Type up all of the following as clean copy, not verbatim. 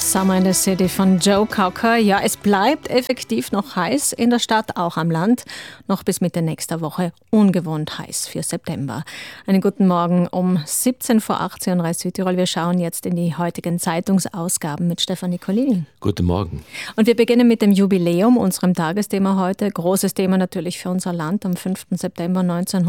Summer in the City von Joe Cocker. Ja, es bleibt effektiv noch heiß in der Stadt, auch am Land. Noch bis Mitte nächster Woche ungewohnt heiß für September. Einen guten Morgen um 17 vor 18 Uhr Südtirol. Wir schauen jetzt in die heutigen Zeitungsausgaben mit Stefan Nicolini. Guten Morgen. Und wir beginnen mit dem Jubiläum, unserem Tagesthema heute. Großes Thema natürlich für unser Land. Am 5. September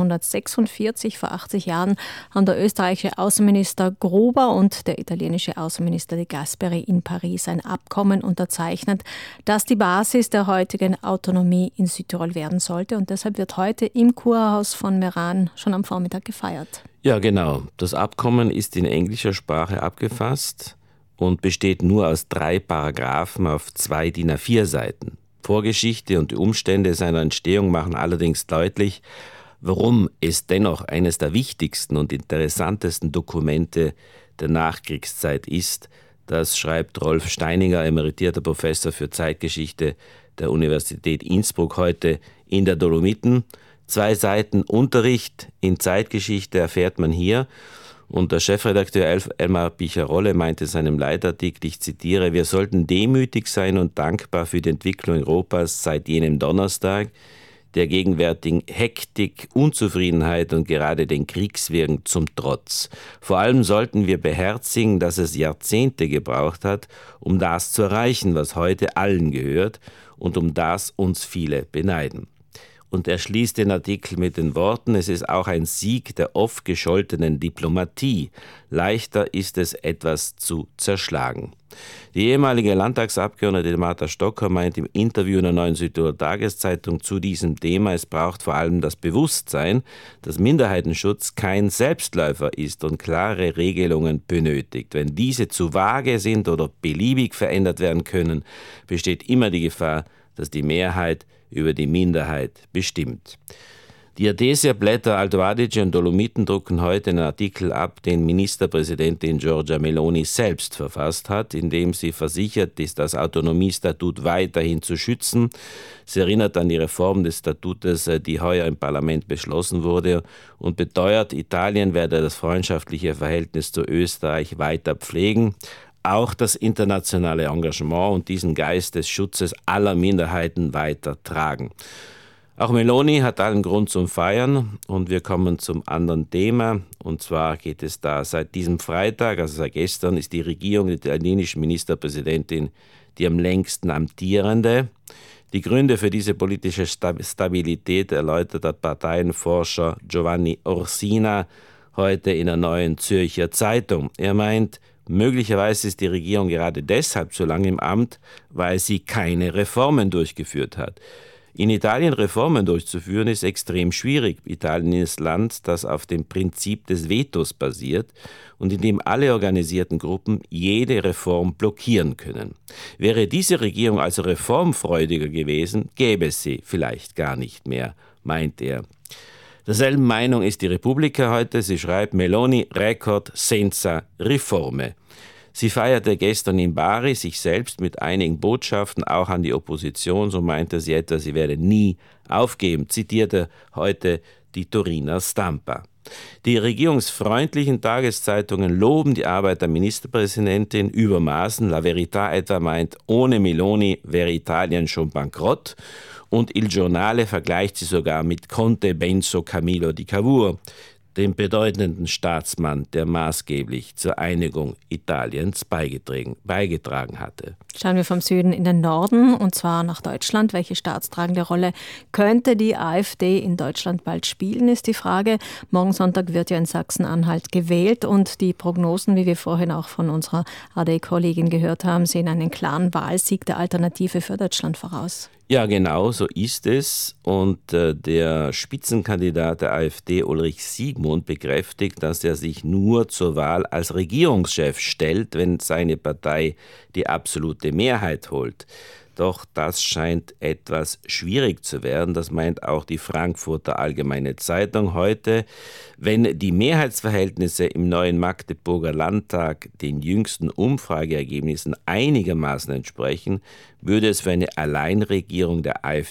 1946, vor 80 Jahren, haben der österreichische Außenminister Gruber und der italienische Außenminister De Gasperi in Paris ein Abkommen unterzeichnet, das die Basis der heutigen Autonomie in Südtirol werden sollte. Und deshalb wird heute im Kurhaus von Meran schon am Vormittag gefeiert. Ja, genau. Das Abkommen ist in englischer Sprache abgefasst und besteht nur aus 3 Paragraphen auf 2 DIN A4 Seiten. Vorgeschichte und die Umstände seiner Entstehung machen allerdings deutlich, warum es dennoch eines der wichtigsten und interessantesten Dokumente der Nachkriegszeit ist. Das schreibt Rolf Steininger, emeritierter Professor für Zeitgeschichte der Universität Innsbruck, heute in der Dolomiten. 2 Seiten Unterricht in Zeitgeschichte erfährt man hier. Und der Chefredakteur Elmar Picharolle meinte in seinem Leitartikel, ich zitiere, wir sollten demütig sein und dankbar für die Entwicklung Europas seit jenem Donnerstag, der gegenwärtigen Hektik, Unzufriedenheit und gerade den Kriegswirren zum Trotz. Vor allem sollten wir beherzigen, dass es Jahrzehnte gebraucht hat, um das zu erreichen, was heute allen gehört und um das uns viele beneiden. Und er schließt den Artikel mit den Worten, es ist auch ein Sieg der oft gescholtenen Diplomatie. Leichter ist es, etwas zu zerschlagen. Die ehemalige Landtagsabgeordnete Martha Stocker meint im Interview in der Neuen Südtiroler Tageszeitung zu diesem Thema, es braucht vor allem das Bewusstsein, dass Minderheitenschutz kein Selbstläufer ist und klare Regelungen benötigt. Wenn diese zu vage sind oder beliebig verändert werden können, besteht immer die Gefahr, dass die Mehrheit über die Minderheit bestimmt. Die Adesia-Blätter Alto Adige und Dolomiten drucken heute einen Artikel ab, den Ministerpräsidentin Giorgia Meloni selbst verfasst hat, in dem sie versichert ist, das Autonomiestatut weiterhin zu schützen. Sie erinnert an die Reform des Statutes, die heuer im Parlament beschlossen wurde, und beteuert, Italien werde das freundschaftliche Verhältnis zu Österreich weiter pflegen. Auch das internationale Engagement und diesen Geist des Schutzes aller Minderheiten weitertragen. Auch Meloni hat allen Grund zum Feiern und wir kommen zum anderen Thema. Und zwar geht es da seit diesem Freitag, also seit gestern, ist die Regierung der italienischen Ministerpräsidentin die am längsten amtierende. Die Gründe für diese politische Stabilität erläutert der Parteienforscher Giovanni Orsina heute in der Neuen Zürcher Zeitung. Er meint, möglicherweise ist die Regierung gerade deshalb so lange im Amt, weil sie keine Reformen durchgeführt hat. In Italien Reformen durchzuführen ist extrem schwierig. Italien ist ein Land, das auf dem Prinzip des Vetos basiert und in dem alle organisierten Gruppen jede Reform blockieren können. Wäre diese Regierung also reformfreudiger gewesen, gäbe es sie vielleicht gar nicht mehr, meint er. Derselben Meinung ist die Repubblica heute. Sie schreibt, Meloni Rekord senza riforme. Sie feierte gestern in Bari sich selbst mit einigen Botschaften, auch an die Opposition. So meinte sie etwa, sie werde nie aufgeben, zitierte heute die Turiner Stampa. Die regierungsfreundlichen Tageszeitungen loben die Arbeit der Ministerpräsidentin übermaßen. La Verità etwa meint, ohne Meloni wäre Italien schon bankrott. Und Il Giornale vergleicht sie sogar mit Conte Benso Camillo di Cavour, dem bedeutenden Staatsmann, der maßgeblich zur Einigung Italiens beigetragen hatte. Schauen wir vom Süden in den Norden, und zwar nach Deutschland. Welche staatstragende Rolle könnte die AfD in Deutschland bald spielen, ist die Frage. Morgen Sonntag wird ja in Sachsen-Anhalt gewählt und die Prognosen, wie wir vorhin auch von unserer ARD-Kollegin gehört haben, sehen einen klaren Wahlsieg der Alternative für Deutschland voraus. Ja, genau, so ist es. Und der Spitzenkandidat der AfD, Ulrich Siegmund, bekräftigt, dass er sich nur zur Wahl als Regierungschef stellt, wenn seine Partei die absolute Mehrheit holt. Doch das scheint etwas schwierig zu werden. Das meint auch die Frankfurter Allgemeine Zeitung heute. Wenn die Mehrheitsverhältnisse im neuen Magdeburger Landtag den jüngsten Umfrageergebnissen einigermaßen entsprechen, würde es für eine Alleinregierung der AfD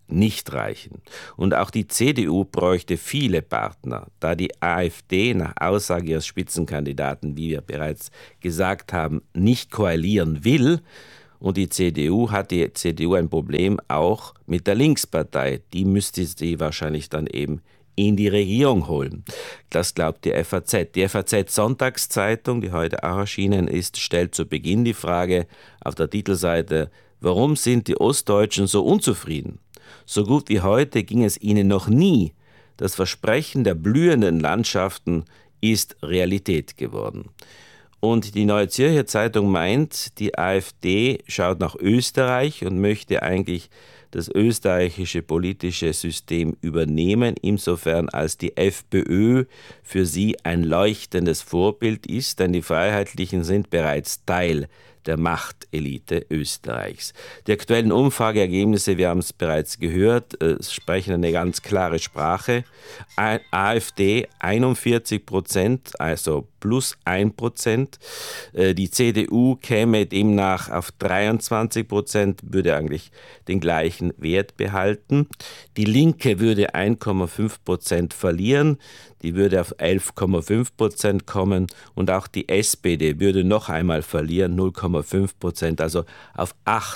nicht reichen. Und auch die CDU bräuchte viele Partner, da die AfD nach Aussage ihres Spitzenkandidaten, wie wir bereits gesagt haben, nicht koalieren will. Und die CDU ein Problem auch mit der Linkspartei. Die müsste sie wahrscheinlich dann eben in die Regierung holen. Das glaubt die FAZ. Die FAZ-Sonntagszeitung, die heute auch erschienen ist, stellt zu Beginn die Frage auf der Titelseite: Warum sind die Ostdeutschen so unzufrieden? So gut wie heute ging es ihnen noch nie. Das Versprechen der blühenden Landschaften ist Realität geworden. Und die Neue Zürcher Zeitung meint, die AfD schaut nach Österreich und möchte eigentlich das österreichische politische System übernehmen, insofern als die FPÖ für sie ein leuchtendes Vorbild ist, denn die Freiheitlichen sind bereits Teil der Machtelite Österreichs. Die aktuellen Umfrageergebnisse, wir haben es bereits gehört, sprechen eine ganz klare Sprache. AfD 41%, also plus 1%. Die CDU käme demnach auf 23%, würde eigentlich den gleichen Wert behalten. Die Linke würde 1,5% verlieren, die würde auf 11,5% kommen und auch die SPD würde noch einmal verlieren, 0,5%, also auf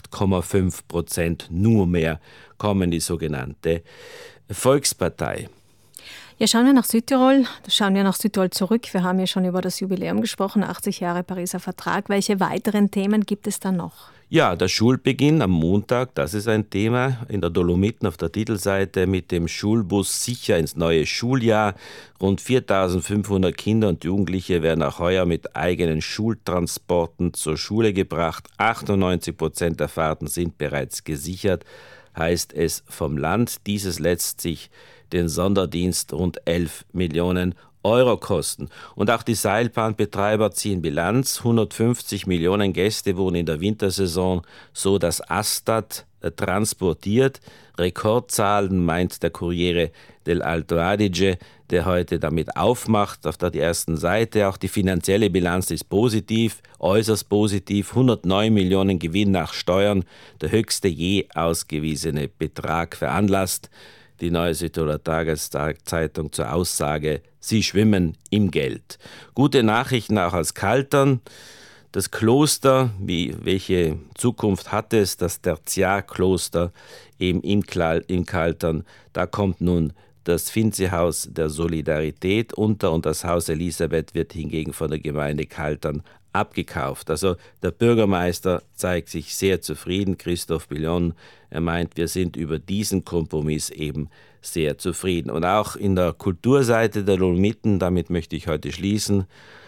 8,5% nur mehr kommen die sogenannte Volkspartei. Ja, schauen wir nach Südtirol zurück. Wir haben ja schon über das Jubiläum gesprochen, 80 Jahre Pariser Vertrag. Welche weiteren Themen gibt es da noch? Ja, der Schulbeginn am Montag, das ist ein Thema. In der Dolomiten auf der Titelseite mit dem Schulbus sicher ins neue Schuljahr. Rund 4.500 Kinder und Jugendliche werden auch heuer mit eigenen Schultransporten zur Schule gebracht. 98% der Fahrten sind bereits gesichert, heißt es vom Land. Dieses lässt sich den Sonderdienst rund 11 Millionen Euro kosten. Und auch die Seilbahnbetreiber ziehen Bilanz. 150 Millionen Gäste wurden in der Wintersaison so das Astad transportiert. Rekordzahlen, meint der Corriere dell'Alto Adige, der heute damit aufmacht. Auf der ersten Seite auch die finanzielle Bilanz ist positiv, äußerst positiv. 109 Millionen Gewinn nach Steuern, der höchste je ausgewiesene Betrag veranlasst. Die Neue Südtiroler Tageszeitung zur Aussage: Sie schwimmen im Geld. Gute Nachrichten auch aus Kaltern. Das Kloster, welche Zukunft hat es, das Tertiarkloster eben in Kaltern, da kommt nun das Finzi-Haus der Solidarität unter und das Haus Elisabeth wird hingegen von der Gemeinde Kaltern abgekauft. Also der Bürgermeister zeigt sich sehr zufrieden, Christoph Billon. Er meint, wir sind über diesen Kompromiss eben sehr zufrieden. Und auch in der Kulturseite der Dolomiten, damit möchte ich heute schließen,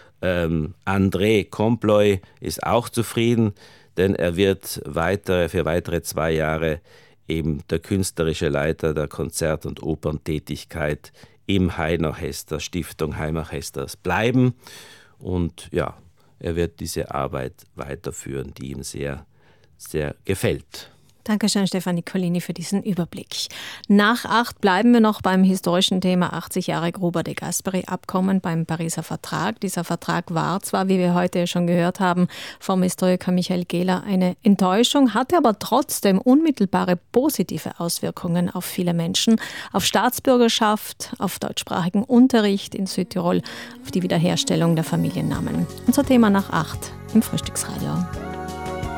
André Comploy ist auch zufrieden, denn er wird für weitere 2 Jahre eben der künstlerische Leiter der Konzert- und Operntätigkeit im Hain-Orchester, Stiftung Hain-Orchesters bleiben. Und ja, er wird diese Arbeit weiterführen, die ihm sehr, sehr gefällt. Dankeschön, Stefan Niccolini, für diesen Überblick. Nach 8 bleiben wir noch beim historischen Thema 80 Jahre Gruber-de Gasperi-Abkommen beim Pariser Vertrag. Dieser Vertrag war zwar, wie wir heute schon gehört haben, vom Historiker Michael Gehler eine Enttäuschung, hatte aber trotzdem unmittelbare positive Auswirkungen auf viele Menschen, auf Staatsbürgerschaft, auf deutschsprachigen Unterricht in Südtirol, auf die Wiederherstellung der Familiennamen. Unser Thema nach 8 im Frühstücksradio.